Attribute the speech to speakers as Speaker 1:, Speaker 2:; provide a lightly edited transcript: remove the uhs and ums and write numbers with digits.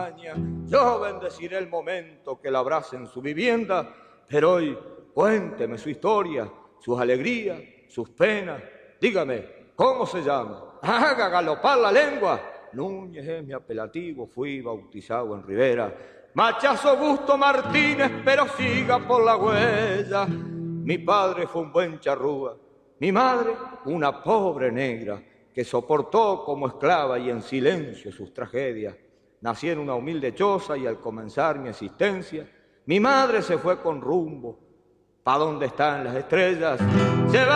Speaker 1: montaña. Yo bendeciré el momento que la abrace en su vivienda, pero hoy cuénteme su historia, sus alegrías, sus penas. Dígame, ¿cómo se llama? Haga galopar la lengua. Núñez es mi apelativo, fui bautizado en Rivera. Machazo Busto Martínez, pero siga por la huella. Mi padre fue un buen charrúa, mi madre una pobre negra que soportó como esclava y en silencio sus tragedias. Nací en una humilde choza y al comenzar mi existencia, mi madre se fue con rumbo pa' donde están las estrellas. Se va